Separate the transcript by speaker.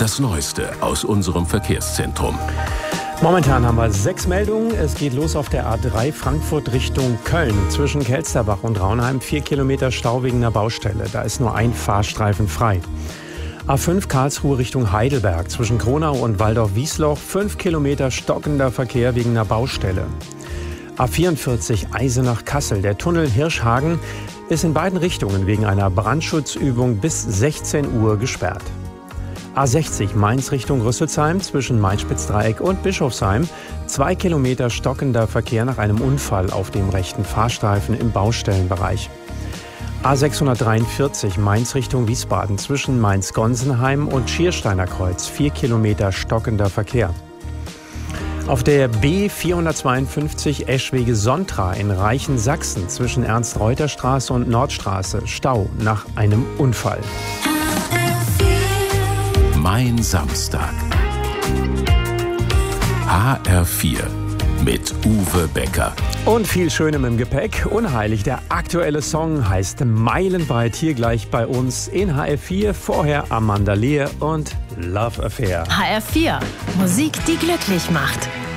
Speaker 1: Das Neueste aus unserem Verkehrszentrum.
Speaker 2: Momentan haben wir 6 Meldungen. Es geht los auf der A3 Frankfurt Richtung Köln. Zwischen Kelsterbach und Raunheim 4 Kilometer Stau wegen einer Baustelle. Da ist nur ein Fahrstreifen frei. A5 Karlsruhe Richtung Heidelberg. Zwischen Kronau und Waldorf-Wiesloch 5 Kilometer stockender Verkehr wegen einer Baustelle. A44 Eisenach-Kassel. Der Tunnel Hirschhagen ist in beiden Richtungen wegen einer Brandschutzübung bis 16 Uhr gesperrt. A60 Mainz Richtung Rüsselsheim zwischen Main-Spitz-Dreieck und Bischofsheim 2 Kilometer stockender Verkehr nach einem Unfall auf dem rechten Fahrstreifen im Baustellenbereich. A643 Mainz Richtung Wiesbaden zwischen Mainz-Gonsenheim und Schiersteiner Kreuz 4 Kilometer stockender Verkehr. Auf der B452 Eschwege-Sontra in Reichensaxen zwischen Ernst-Reuter-Straße und Nordstraße Stau nach einem Unfall.
Speaker 1: Mein Samstag. HR4 mit Uwe Becker.
Speaker 2: Und viel Schönem im Gepäck. Unheilig, der aktuelle Song heißt Meilenweit, hier gleich bei uns in HR4. Vorher Amanda Lear und Love Affair.
Speaker 3: HR4, Musik, die glücklich macht.